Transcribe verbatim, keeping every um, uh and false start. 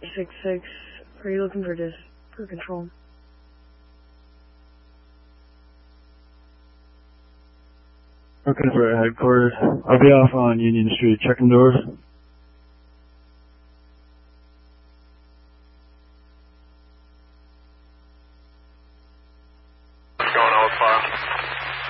six six, are you looking for this, for control? Okay, for headquarters. I'll be off on Union Street, checking doors.